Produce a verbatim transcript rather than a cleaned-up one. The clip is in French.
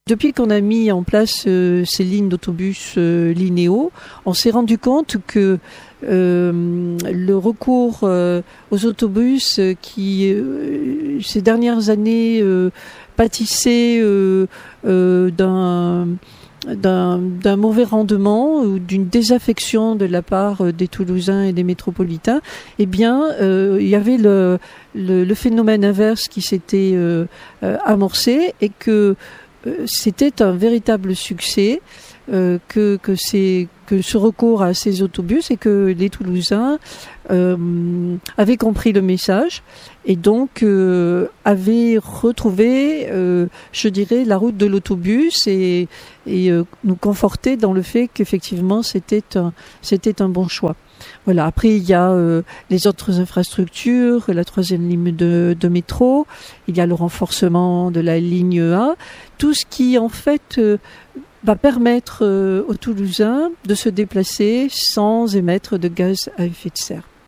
depuis qu'on a mis en place euh, ces lignes d'autobus euh, linéaux, on s'est rendu compte que euh, le recours euh, aux autobus euh, qui, euh, ces dernières années, euh, pâtissait euh, euh, d'un... D'un, d'un mauvais rendement ou d'une désaffection de la part des Toulousains et des métropolitains, eh bien, euh, il y avait le, le, le phénomène inverse qui s'était euh, euh, amorcé et que euh, c'était un véritable succès, euh, que, que, c'est, que ce recours à ces autobus et que les Toulousains euh, avaient compris le message et donc euh, avaient retrouvé, euh, je dirais, la route de l'autobus et, et euh, nous conforter dans le fait qu'effectivement c'était un, c'était un bon choix. Voilà. Après, il y a euh, les autres infrastructures, la troisième ligne de, de métro, il y a le renforcement de la ligne A, tout ce qui en fait euh, va permettre euh, aux Toulousains de se déplacer sans émettre de gaz à effet de serre.